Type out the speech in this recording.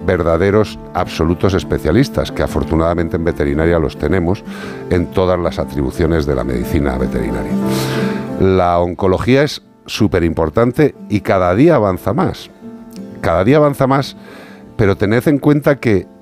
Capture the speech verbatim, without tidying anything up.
verdaderos, absolutos especialistas, que afortunadamente en veterinaria los tenemos en todas las atribuciones de la medicina veterinaria. La oncología es súper importante y cada día avanza más. Cada día avanza más, pero tened en cuenta que